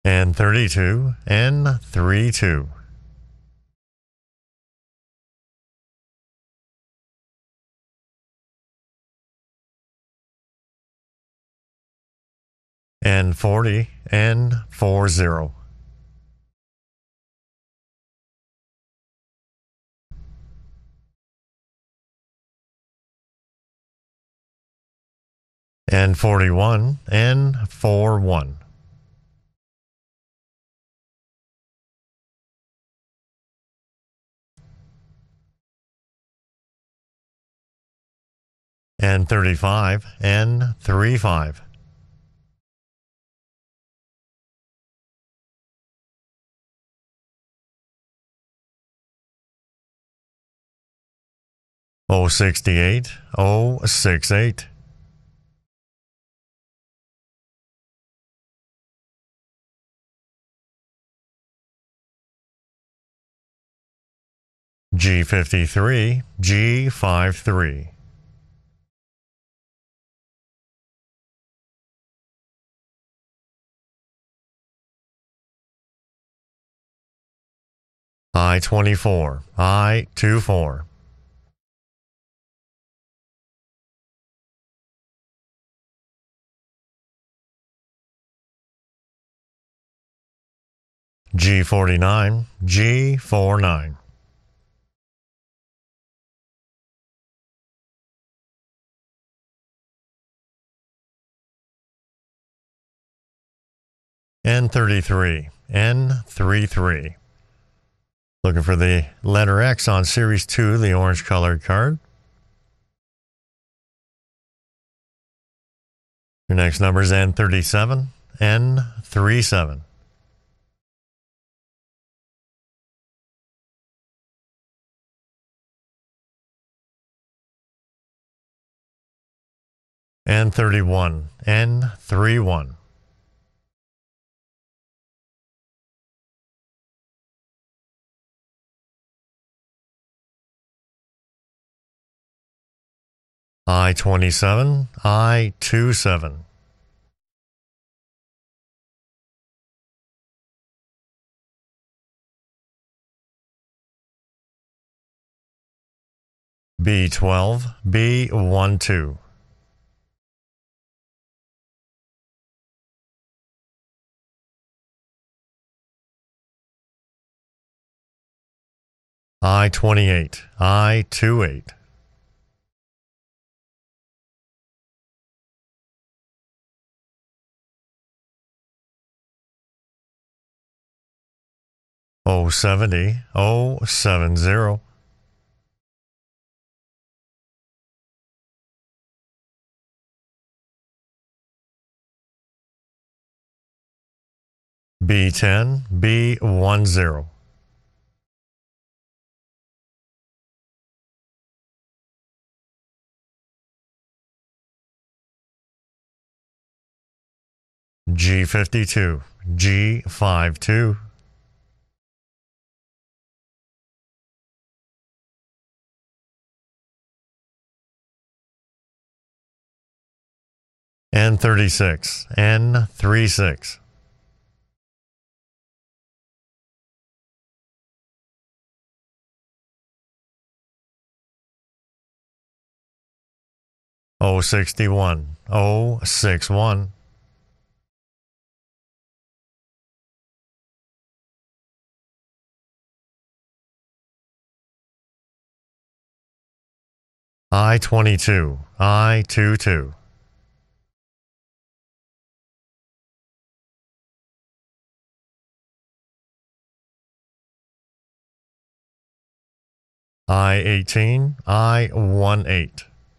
And 32, N32. And 40, N40. And 41, N41. And 35, N35. Oh 68, 068. G53, G53. I-24, I-24. G49, G49. N33, N33. Looking for the letter X on Series 2, the orange colored card. Your next number is N37, N37. N31, N31. I-27, I-27. B12, B12. I-28, I-28. O70, O70. B10, B10. G52, G52. N36, N36. O61, O61. I-22, I-22. I-18, I-18.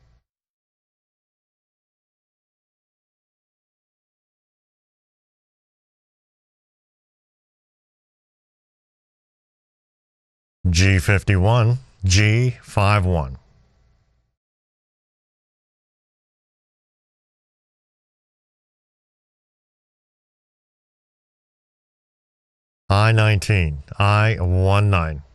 G51, G51. I-19, I-19.